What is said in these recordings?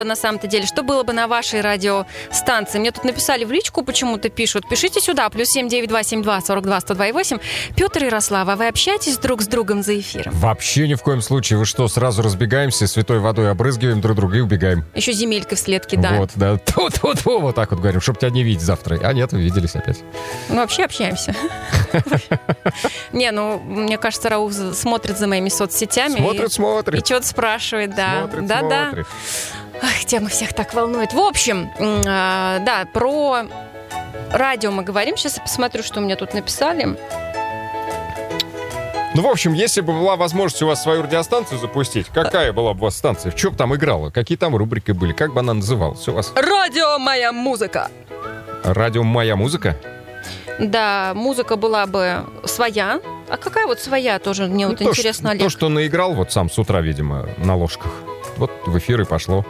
на самом-то деле, что было бы на вашей радиостанции? Мне тут написали в личку, почему-то пишут. Пишите сюда, +7 9272 42 102 Петр и Ярослава, вы общаетесь друг с другом за эфиром? Вообще ни в коем случае. Вы что, сразу разбегаемся, святой водой обрызгиваем друг друга и убегаем? Еще земелькой вслед кидаем. Вот, да. Тьфу-тьфу-тьфу, вот так вот говорим, чтобы тебя не видеть завтра. А нет, увиделись опять. Ну, вообще общаемся. Не, ну, мне кажется, Рауф смотрит за моими соцсетями. Смотрит. И что-то спрашивает, да. Смотрит. Ах, тема всех так волнует. В общем, да, про радио мы говорим. Сейчас я посмотрю, что мне тут написали. Ну, в общем, если бы была возможность у вас свою радиостанцию запустить, какая была бы у вас станция? В чем там играла? Какие там рубрики были? Как бы она называлась у вас? Радио «Моя музыка». Радио «Моя музыка»? Да, музыка была бы своя. А какая вот своя тоже? Мне вот интересно, Олег. То, что наиграл вот сам с утра, видимо, на ложках. Вот в эфир и пошло.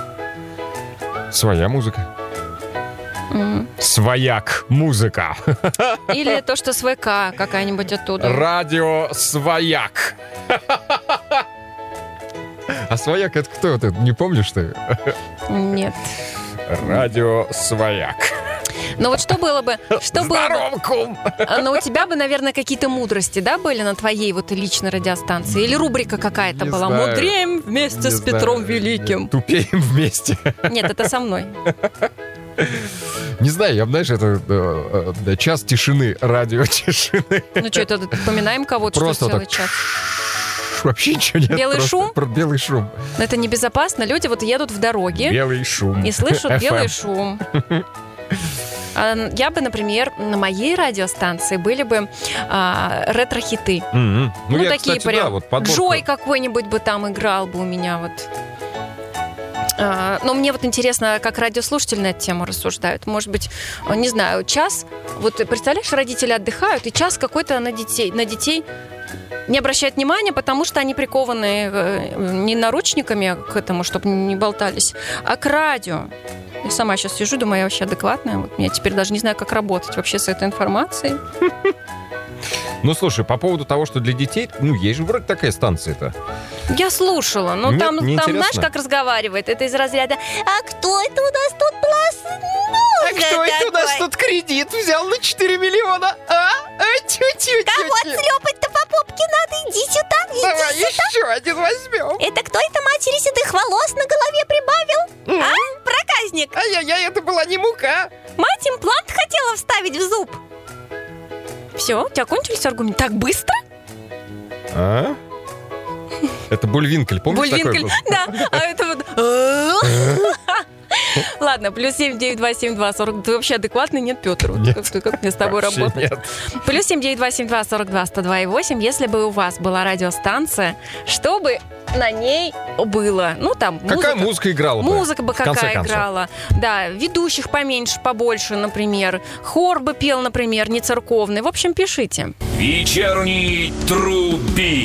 Своя музыка. Свояк музыка. Или то, что с ВК какая-нибудь оттуда. Радио «Свояк». А «Свояк» — это кто? Ты не помнишь ты? Нет. Радио «Свояк». Ну вот что было бы... Здорово, кум! Ну у тебя бы, наверное, какие-то мудрости, да, были на твоей вот личной радиостанции? Или рубрика какая-то была? Знаю. Мудреем вместе с Петром Великим. Тупеем вместе. Нет, это со мной. Не знаю, я, знаешь, это час тишины, радио тишины. Ну что, это поминаем кого-то, Просто что целый так час? Вообще ничего нет. Белый шум? Белый шум. Но это небезопасно. Люди вот едут в дороге Белый шум. и слышат белый шум. Я бы, например, на моей радиостанции были бы ретро-хиты. Ну, я, такие кстати, прям. да, вот подборку. Джой какой-нибудь бы там играл бы у меня вот. Но мне вот интересно, как радиослушатели на эту тему рассуждают. Может быть, не знаю, час. Вот представляешь, родители отдыхают, и час какой-то на детей не обращают внимания, потому что они прикованы не наручниками к этому, чтобы не болтались, а к радио. Я сама сейчас сижу, думаю, я вообще адекватная. Вот я теперь даже не знаю, как работать вообще с этой информацией. Ну, слушай, по поводу того, что для детей, ну, есть же вроде такая станция-то. Я слушала, но Нет, там неинтересно? знаешь, как разговаривает? Это из разряда «А кто это у нас тут тут кредит взял на 4 миллиона? Кого отшлепать-то по попке надо? Иди сюда, Давай еще один возьмем. Это кто это матери седых волос на голове прибавил? А? Проказник! Ай-яй-яй, это была не мука. Мать имплант хотела вставить в зуб. Все, у тебя кончились аргументы? Так быстро? А? Это Бульвинкель, помнишь такой? Бульвинкель, да. А это вот... Ладно, +7 9272 40. Ты вообще адекватный? Нет, Петр? Нет. Как мне с тобой Вообще работать? нет. +7 9272 42 102 если бы у вас была радиостанция, что бы на ней было? Ну, там Какая музыка играла бы? Музыка бы в конце какая концов? играла. Да, ведущих поменьше, побольше, например. Хор бы пел, например, не церковный. В общем, пишите. Вечерний Труби.